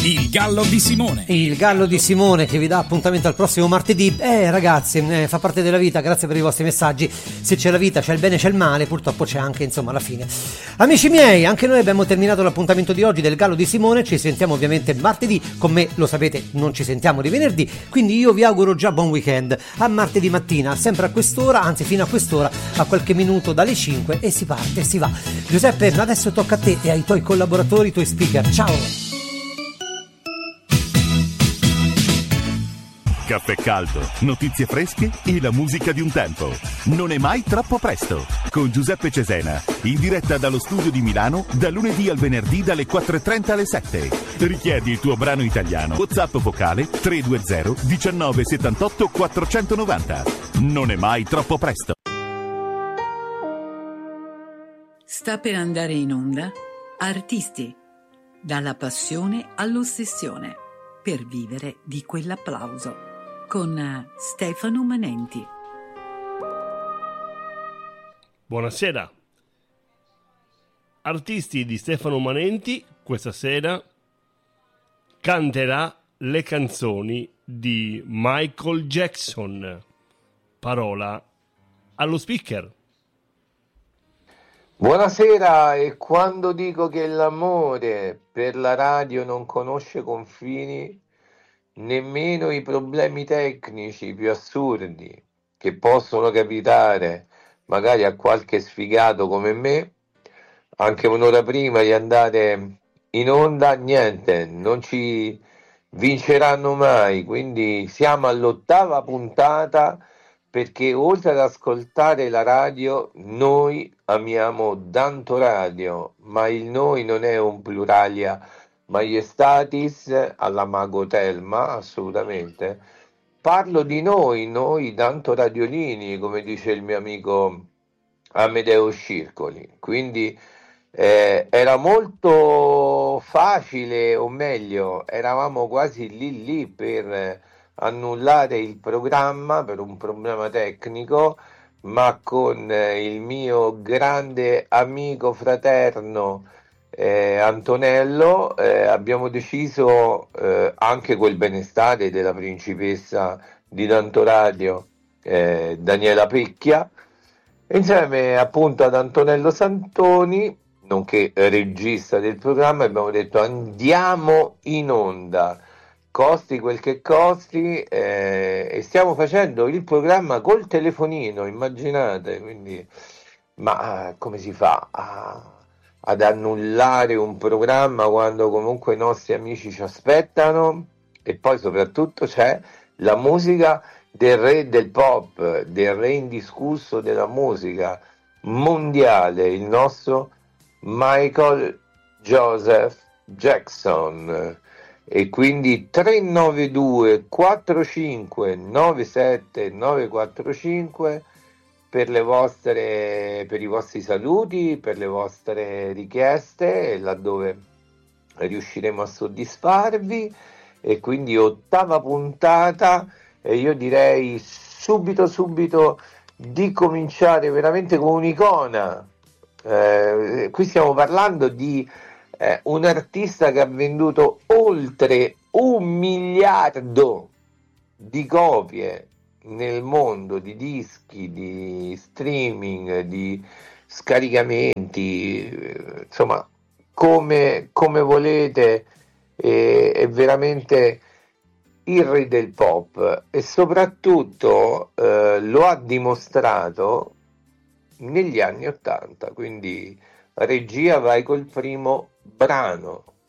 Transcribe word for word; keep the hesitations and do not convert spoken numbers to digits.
Il Gallo di Simone. Il Gallo di Simone che vi dà appuntamento al prossimo martedì. Eh ragazzi, eh, fa parte della vita, grazie per i vostri messaggi. Se c'è la vita, c'è il bene, c'è il male, purtroppo c'è anche, insomma, la fine. Amici miei, anche noi abbiamo terminato l'appuntamento di oggi del Gallo di Simone. Ci sentiamo ovviamente martedì. Con me, lo sapete, non ci sentiamo di venerdì. Quindi io vi auguro già buon weekend. A martedì mattina, sempre a quest'ora, anzi fino a quest'ora, a qualche minuto dalle cinque, e si parte, si va. Giuseppe, adesso tocca a te e ai tuoi collaboratori, i tuoi speaker. Ciao! Caffè caldo, notizie fresche e la musica di un tempo. Non è mai troppo presto. Con Giuseppe Cesena, in diretta dallo studio di Milano, da lunedì al venerdì dalle quattro e trenta alle sette. Richiedi il tuo brano italiano. WhatsApp vocale tre due zero diciannove settantotto quattrocentonovanta. Non è mai troppo presto. Sta per andare in onda Artisti, dalla passione all'ossessione, per vivere di quell'applauso, con Stefano Manenti. Buonasera. Artisti di Stefano Manenti questa sera canterà le canzoni di Michael Jackson. Parola allo speaker. Buonasera, e quando dico che l'amore per la radio non conosce confini, nemmeno i problemi tecnici più assurdi che possono capitare magari a qualche sfigato come me, anche un'ora prima di andare in onda, niente, non ci vinceranno mai. Quindi siamo all'ottava puntata, perché oltre ad ascoltare la radio, noi amiamo Danto Radio, ma il noi non è un pluralia maiestatis alla Mago Telma, assolutamente. Parlo di noi, noi Danto Radiolini, come dice il mio amico Amedeo Circoli. Quindi eh, era molto facile, o meglio, eravamo quasi lì lì per annullare il programma per un problema tecnico, ma con eh, il mio grande amico fraterno eh, Antonello eh, abbiamo deciso, eh, anche col benestare della principessa di Danto Radio, eh, Daniela Pecchia, insieme appunto ad Antonello Santoni, nonché regista del programma, abbiamo detto andiamo in onda, costi quel che costi, eh, e stiamo facendo il programma col telefonino, immaginate. Quindi, ma come si fa a, ad annullare un programma quando comunque i nostri amici ci aspettano? E poi soprattutto c'è la musica del re del pop, del re indiscusso della musica mondiale, il nostro Michael Joseph Jackson. E quindi tre nove due quattro cinque nove sette nove quattro cinque per le vostre, per i vostri saluti, per le vostre richieste, laddove riusciremo a soddisfarvi. E quindi ottava puntata, e io direi subito subito di cominciare veramente con un'icona. Eh, qui stiamo parlando di Eh, un artista che ha venduto oltre un miliardo di copie nel mondo, di dischi, di streaming, di scaricamenti, eh, insomma, come, come volete, eh, è veramente il re del pop, e soprattutto eh, lo ha dimostrato negli anni ottanta. Quindi regia, vai col primo brano.